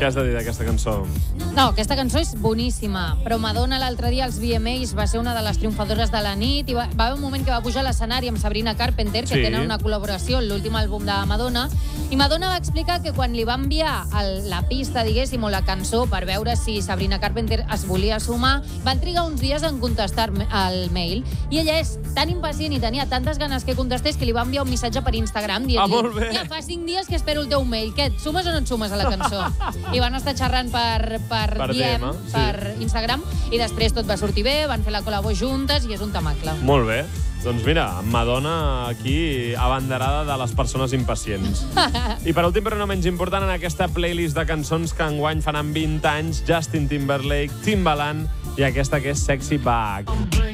Què has de dir d'aquesta cançó? No, aquesta cançó és boníssima, però Madonna l'altre dia als VMAs va ser una de les triomfadores de la nit i va haver un moment que va pujar a l'escenari amb Sabrina Carpenter, que tenen una col·laboració en l'últim àlbum de Madonna, i Madonna va explicar que quan li va enviar la pista, diguéssim, o la cançó per veure si Sabrina Carpenter es volia sumar, van trigar uns dies en contestar al mail, i ella és tan impacient i tenia tantes ganes que contestés que li va enviar un missatge per Instagram dient-li, ja fa 5 dies que espero el teu mail, què, et sumes o no et sumes a la cançó? I van estar xerrant per DM, per Instagram, i després tot va sortir bé, van fer la col·labo juntes i és un temacle. Molt bé. Doncs mira, Madonna aquí abanderada de les persones impacients. I per últim, però no menys important, en aquesta playlist de cançons que enguany faran 20 anys, Justin Timberlake, Timbaland i aquesta que és Sexy Back.